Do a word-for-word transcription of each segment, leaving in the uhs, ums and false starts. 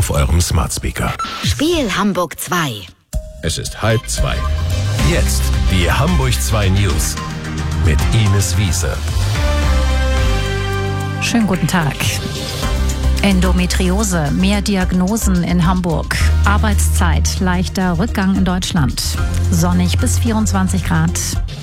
auf eurem Smart Speaker. Spiel Hamburg zwei. Es ist halb zwei. Jetzt die Hamburg zwei News mit Ines Wiese. Schönen guten Tag. Endometriose, mehr Diagnosen in Hamburg. Arbeitszeit, leichter Rückgang in Deutschland. Sonnig bis vierundzwanzig Grad.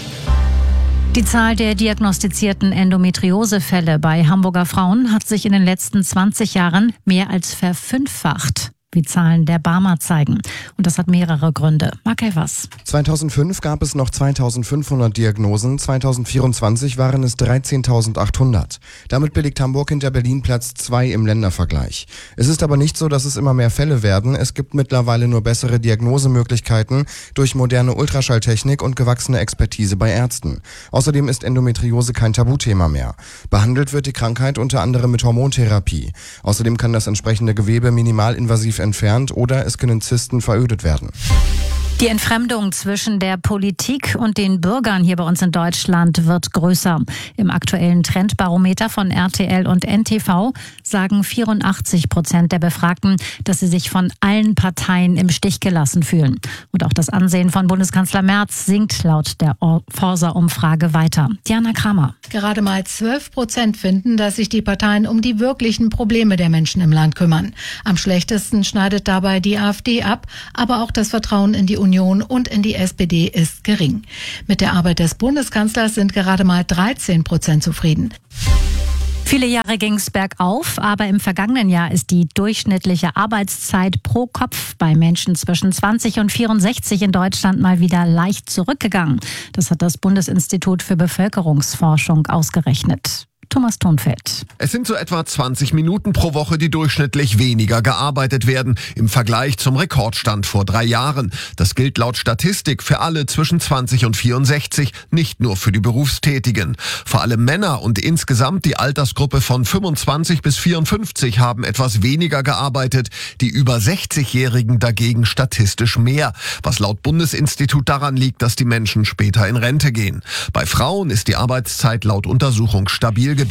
Die Zahl der diagnostizierten Endometriosefälle bei Hamburger Frauen hat sich in den letzten zwanzig Jahren mehr als verfünffacht, wie Zahlen der BARMER zeigen. Und das hat mehrere Gründe. Marc Evers. zweitausendfünf gab es noch zweitausendfünfhundert Diagnosen, zweitausendvierundzwanzig waren es dreizehntausendachthundert. Damit belegt Hamburg hinter Berlin Platz zwei im Ländervergleich. Es ist aber nicht so, dass es immer mehr Fälle werden. Es gibt mittlerweile nur bessere Diagnosemöglichkeiten durch moderne Ultraschalltechnik und gewachsene Expertise bei Ärzten. Außerdem ist Endometriose kein Tabuthema mehr. Behandelt wird die Krankheit unter anderem mit Hormontherapie. Außerdem kann das entsprechende Gewebe minimalinvasiv entfernt oder es können Zysten verödet werden. Die Entfremdung zwischen der Politik und den Bürgern hier bei uns in Deutschland wird größer. Im aktuellen Trendbarometer von R T L und N T V sagen vierundachtzig Prozent der Befragten, dass sie sich von allen Parteien im Stich gelassen fühlen. Und auch das Ansehen von Bundeskanzler Merz sinkt laut der Forsa-Umfrage weiter. Diana Kramer. Gerade mal zwölf Prozent finden, dass sich die Parteien um die wirklichen Probleme der Menschen im Land kümmern. Am schlechtesten schneidet dabei die AfD ab, aber auch das Vertrauen in die Union und in die S P D ist gering. Mit der Arbeit des Bundeskanzlers sind gerade mal dreizehn Prozent zufrieden. Viele Jahre ging es bergauf, aber im vergangenen Jahr ist die durchschnittliche Arbeitszeit pro Kopf bei Menschen zwischen zwanzig und vierundsechzig in Deutschland mal wieder leicht zurückgegangen. Das hat das Bundesinstitut für Bevölkerungsforschung ausgerechnet. Thomas Thonfeld. Es sind so etwa zwanzig Minuten pro Woche, die durchschnittlich weniger gearbeitet werden, im Vergleich zum Rekordstand vor drei Jahren. Das gilt laut Statistik für alle zwischen zwanzig und vierundsechzig, nicht nur für die Berufstätigen. Vor allem Männer und insgesamt die Altersgruppe von fünfundzwanzig bis vierundfünfzig haben etwas weniger gearbeitet, die über sechzigjährigen dagegen statistisch mehr, was laut Bundesinstitut daran liegt, dass die Menschen später in Rente gehen. Bei Frauen ist die Arbeitszeit laut Untersuchung stabil geblieben.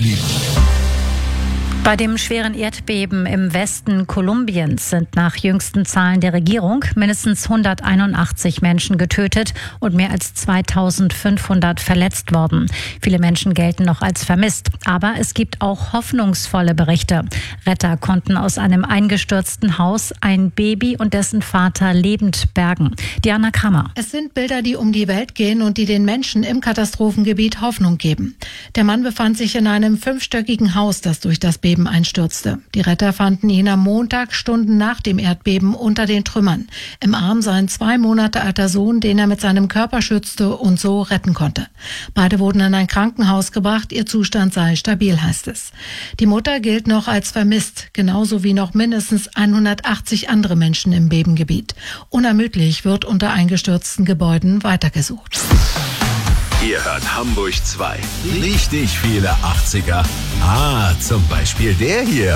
Bei dem schweren Erdbeben im Westen Kolumbiens sind nach jüngsten Zahlen der Regierung mindestens hunderteinundachtzig Menschen getötet und mehr als zweitausendfünfhundert verletzt worden. Viele Menschen gelten noch als vermisst, aber es gibt auch hoffnungsvolle Berichte. Retter konnten aus einem eingestürzten Haus ein Baby und dessen Vater lebend bergen. Diana Kramer. Es sind Bilder, die um die Welt gehen und die den Menschen im Katastrophengebiet Hoffnung geben. Der Mann befand sich in einem fünfstöckigen Haus, das durch das Beben einstürzte. Die Retter fanden ihn am Montag, Stunden nach dem Erdbeben, unter den Trümmern. Im Arm sein zwei Monate alter Sohn, den er mit seinem Körper schützte und so retten konnte. Beide wurden in ein Krankenhaus gebracht, ihr Zustand sei stabil, heißt es. Die Mutter gilt noch als vermisst, genauso wie noch mindestens hundertachtzig andere Menschen im Bebengebiet. Unermüdlich wird unter eingestürzten Gebäuden weitergesucht. Ihr hört Hamburg zwei. Richtig viele achtziger. Ah, zum Beispiel der hier.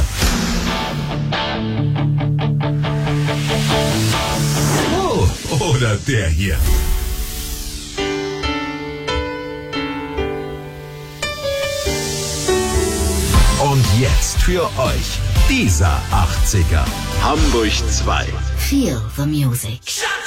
Oh, oder der hier. Und jetzt für euch dieser achtziger. Hamburg zwei. Feel the music.